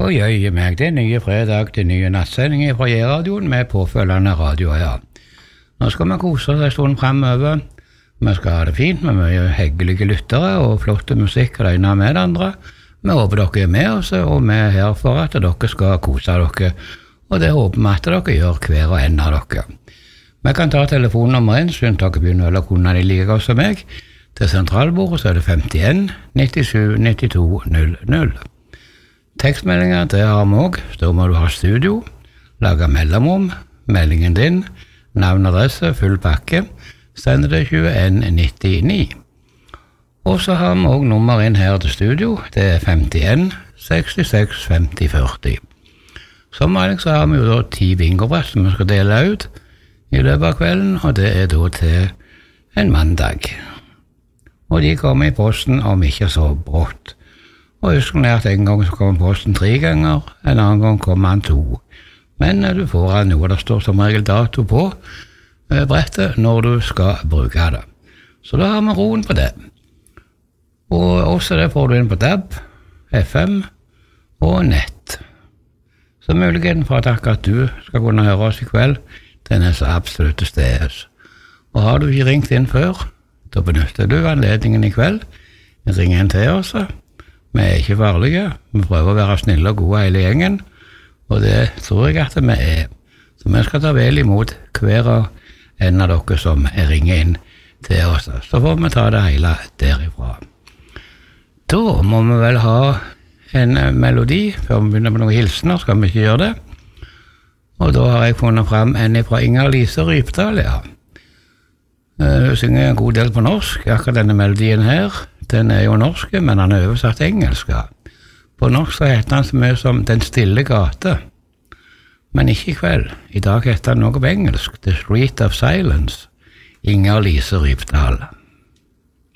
Og jøye meg, det nye fredag, det nye nattsendinger fra J-radioen med påfølgende radioer, ja. Nå skal vi kose oss en stund fremover. Vi skal ha det fint med mye hyggelige lyttere og flotte musikk og det ene med det andre. Vi håper dere er med oss, og vi er her for at dere skal kose dere. Og det håper vi at dere gjør hver og en av dere. Vi kan ta telefonnummer 1, så dere begynner å kunne de like godt som meg. Til sentralbordet så er det 51 97 92 00. Tekstmeldinger, det har vi også. Da må du ha studio, lage mellomrom, meldingen din, navn, adresse, full pakke, sende det 2199. Og så har vi også nummer inn her til studio, det er 51 66 50 40. Som vanlig så har vi jo da 10 bingobrett som vi skal dele ut i løpet av kvelden, og det er da til en mandag. Og de kommer i posten om ikke så brått. Og husk at en gang så kommer posten 3 ganger, en annen gang kommer han 2. Men du får han noe, det står som regel dato på brettet når du skal bruke det. Så da har vi roen på det. Og også det får du inn på DAB, FM og nett. Så muligheten for at akkurat du skal kunne høre oss i kveld, den er så absolutt til stedes. Og har du ikke ringt inn før, da benytter du anledningen i kveld. Ring inn til oss. Vi er ikke farlige, vi prøver å være snille og gode hele gjengen, og det tror jeg at vi er. Så vi skal ta vel imot hver og en av dere som ringer inn til oss. Så får vi ta det hele derifra. Da må vi vel ha en melodi, før vi begynner med noen hilsener, skal vi ikke gjøre det. Og da har jeg funnet frem en fra Inger-Lise Rypdal, ja. Hun synger en god del på norsk, akkurat denne melodien her. Den er jo norsk, men han er oversatt til engelsk. På norsk så heter han så mye som Den stille gate. Men ikke i kveld. I dag heter han noe på engelsk. The Street of Silence. Inger-Lise Rypdal.